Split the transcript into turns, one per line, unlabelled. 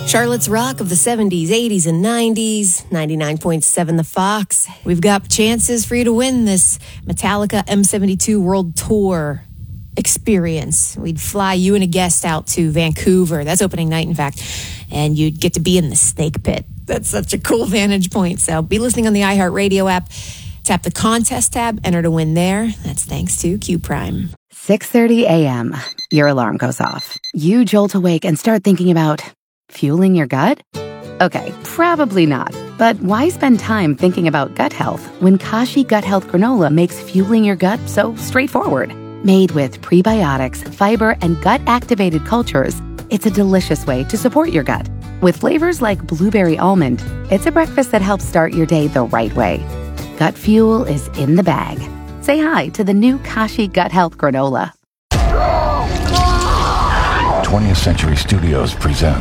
Charlotte's Rock of the 70s, 80s, and 90s, 99.7 The Fox. We've got chances for you to win this Metallica M72 World Tour experience. We'd fly you and a guest out to Vancouver. That's opening night, in fact. And you'd get to be in the Snake Pit. That's such a cool vantage point. So be listening on the iHeartRadio app. Tap the contest tab, enter to win there. That's thanks to Q Prime.
6:30 a.m. Your alarm goes off. You jolt awake and start thinking about fueling your gut? Okay, probably not. But why spend time thinking about gut health when Kashi Gut Health Granola makes fueling your gut so straightforward? Made with prebiotics, fiber, and gut-activated cultures, it's a delicious way to support your gut. With flavors like blueberry almond, it's a breakfast that helps start your day the right way. Gut fuel is in the bag. Say hi to the new Kashi Gut Health Granola.
20th Century Studios presents